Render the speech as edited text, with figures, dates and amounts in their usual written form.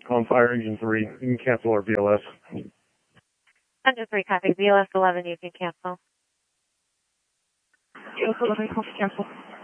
on fire engine 3. You can cancel our BLS. Engine 3 copy. BLS 11, you can cancel. BLS 11, cancel.